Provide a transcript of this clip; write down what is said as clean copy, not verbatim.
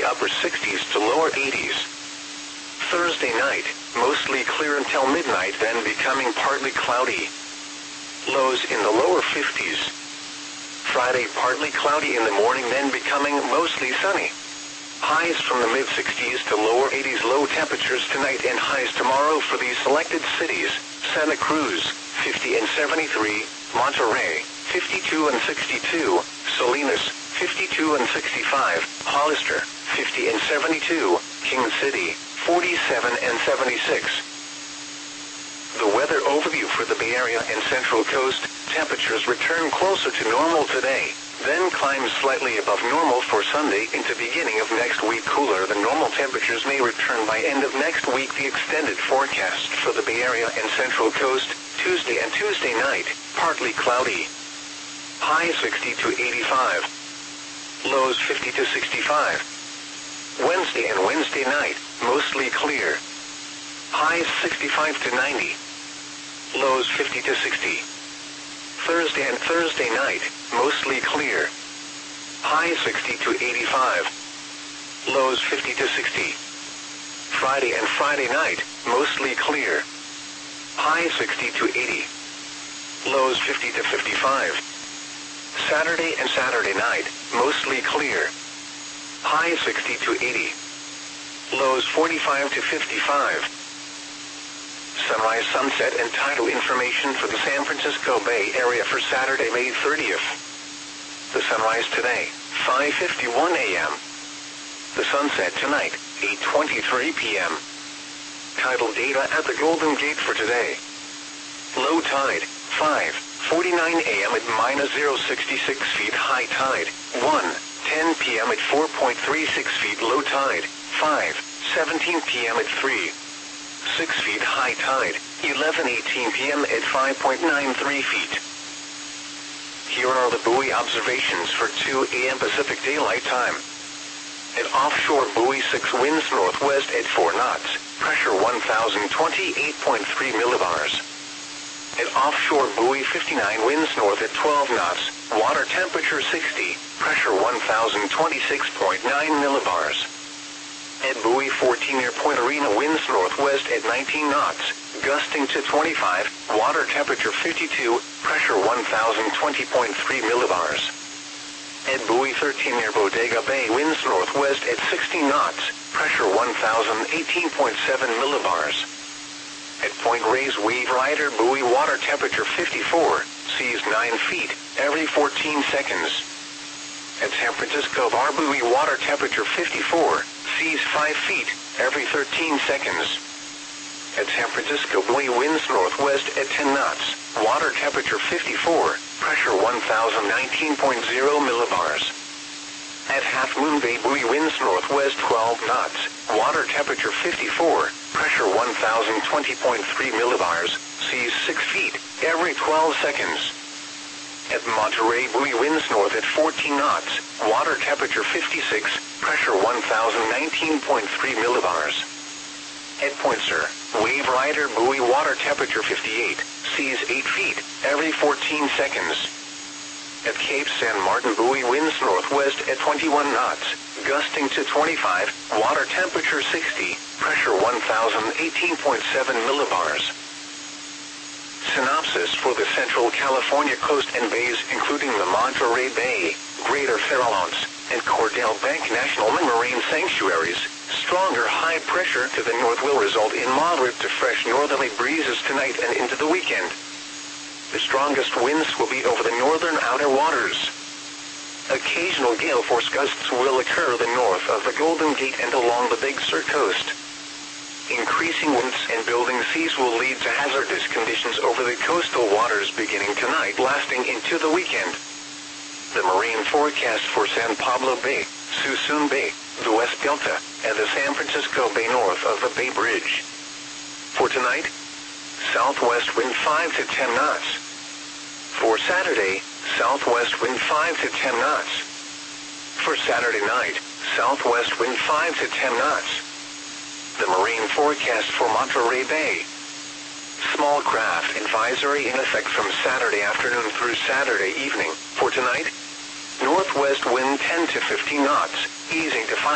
upper 60s to lower 80s. Thursday night, mostly clear until midnight, then becoming partly cloudy. Lows in the lower 50s. Friday, partly cloudy in the morning, then becoming mostly sunny. Highs from the mid-60s to lower 80s. Low temperatures tonight and highs tomorrow for these selected cities: Santa Cruz, 50 and 73, Monterey, 52 and 62, Salinas, 52 and 65, Hollister, 50 and 72, King City, 47 and 76. The weather overview for the Bay Area and Central Coast: temperatures return closer to normal today, then climb slightly above normal for Sunday into beginning of next week. Cooler than normal temperatures may return by end of next week. The extended forecast for the Bay Area and Central Coast: Tuesday and Tuesday night, partly cloudy. High 60 to 85. Lows 50 to 65. Wednesday and Wednesday night, mostly clear. Highs 65 to 90. Lows 50 to 60. Thursday and Thursday night, mostly clear. High 60 to 85. Lows 50 to 60. Friday and Friday night, mostly clear. High 60 to 80. Lows 50 to 55. Saturday and Saturday night, mostly clear. High 60 to 80. Lows 45 to 55. Sunrise, sunset, and tidal information for the San Francisco Bay Area for Saturday, May 30th. The sunrise today, 5:51 a.m. The sunset tonight, 8:23 p.m. Tidal data at the Golden Gate for today. Low tide, 5:49 a.m. at -0.66 feet. High tide, 1:10 p.m. at 4.36 feet. Low tide, 5:17 p.m. at 3.6 feet. High tide, 11:18 p.m. at 5.93 feet. Here are the buoy observations for 2 a.m. Pacific Daylight Time. At offshore buoy 6, winds northwest at 4 knots, pressure 1,028.3 millibars. At offshore buoy 59, winds north at 12 knots, water temperature 60, pressure 1,026.9 millibars. At buoy 14 near Point Arena, winds northwest at 19 knots, gusting to 25, water temperature 52, pressure 1,020.3 millibars. At buoy 13 near Bodega Bay, winds northwest at 16 knots, pressure 1,018.7 millibars. At Point Reyes Wave Rider buoy, water temperature 54, seas 9 feet, every 14 seconds. At San Francisco Bar buoy, water temperature 54, seas 5 feet, every 13 seconds. At San Francisco buoy, winds northwest at 10 knots, water temperature 54, pressure 1,019.0 millibars. At Half Moon Bay buoy, winds northwest 12 knots, water temperature 54, pressure 1,020.3 millibars, seas 6 feet, every 12 seconds. At Monterey buoy, winds north at 14 knots, water temperature 56, pressure 1,019.3 millibars. At Point Sur Wave Rider buoy, water temperature 58, seas 8 feet, every 14 seconds. At Cape San Martin buoy, winds northwest at 21 knots, gusting to 25, water temperature 60, pressure 1,018.7 millibars. Synopsis for the Central California coast and bays, including the Monterey Bay, Greater Farallones, and Cordell Bank National Marine Sanctuaries. Stronger high pressure to the north will result in moderate to fresh northerly breezes tonight and into the weekend. The strongest winds will be over the northern outer waters. Occasional gale force gusts will occur the north of the Golden Gate and along the Big Sur coast. Increasing winds and building seas will lead to hazardous conditions over the coastal waters beginning tonight, lasting into the weekend. The marine forecast for San Pablo Bay, Suisun Bay, the West Delta, and the San Francisco Bay north of the Bay Bridge. For tonight, southwest wind 5 to 10 knots. For Saturday, southwest wind 5 to 10 knots. For Saturday night, southwest wind 5 to 10 knots. The marine forecast for Monterey Bay. Small craft advisory in effect from Saturday afternoon through Saturday evening. For tonight, northwest wind 10 to 15 knots, easing to 5